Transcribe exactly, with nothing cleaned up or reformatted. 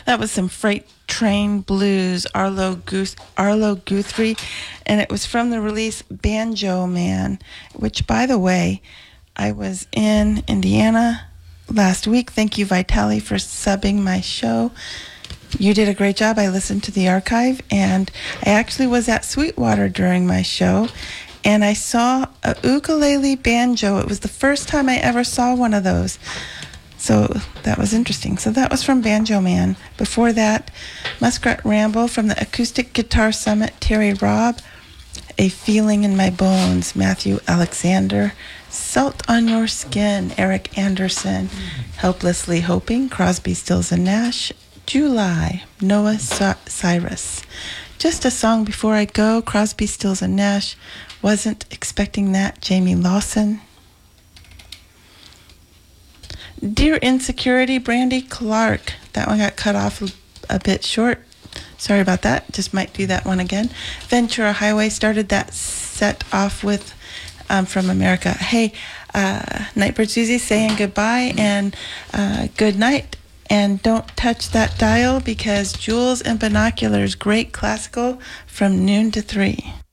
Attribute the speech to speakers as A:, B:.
A: That was some Freight Train Blues, Arlo Goose, Arlo Guthrie, and it was from the release Banjo Man, which, by the way, I was in Indiana last week. Thank you, Vitali, for subbing my show. You did a great job. I listened to the archive, and I actually was at Sweetwater during my show, and I saw a ukulele banjo. It was the first time I ever saw one of those. So that was interesting. So that was from Banjo Man. Before that, Muskrat Ramble from the Acoustic Guitar Summit, Terry Robb. A Feeling in My Bones, Matthew Alexander. Salt on Your Skin, Eric Anderson. Helplessly Hoping, Crosby, Stills and Nash. July, Noah Cyrus. Just a Song Before I Go, Crosby, Stills and Nash. Wasn't Expecting That, Jamie Lawson. Dear Insecurity, Brandy Clark. That one got cut off a, a bit short. Sorry about that. Just might do that one again. Ventura Highway started that set off with um, From America. Hey, uh, Nightbird Susie saying goodbye and uh, good night. And don't touch that dial because Jules and Binoculars, great classical from noon to three.